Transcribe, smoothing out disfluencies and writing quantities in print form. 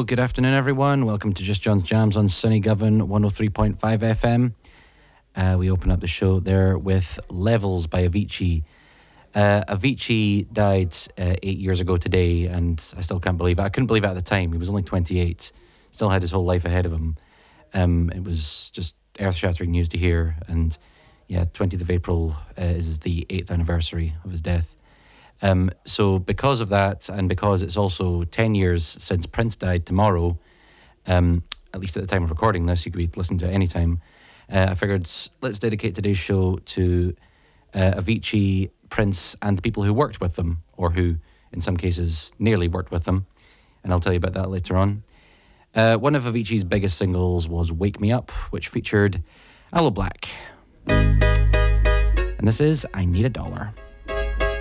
Hello, good afternoon, everyone. Welcome to Just John's Jams on Sunny Govan 103.5 FM. We open up the show there with Levels by Avicii. Avicii died 8 years ago today, and I still can't believe it. I couldn't believe it at the time. He was only 28, still had his whole life ahead of him. It was just earth-shattering news to hear, and yeah, 20th of April is the 8th anniversary of his death. So because of that, and because it's also 10 years since Prince died tomorrow, at least at the time of recording this, you could be listening to it any time, I figured let's dedicate today's show to Avicii, Prince, and the people who worked with them, or who, in some cases, nearly worked with them. And I'll tell you about that later on. One of Avicii's biggest singles was Wake Me Up, which featured Aloe Blacc. And this is I Need a Dollar.